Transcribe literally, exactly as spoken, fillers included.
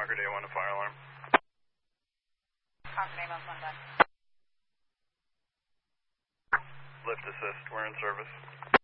Concord A one to fire alarm. Concord A one, one back. Lift assist, we're in service.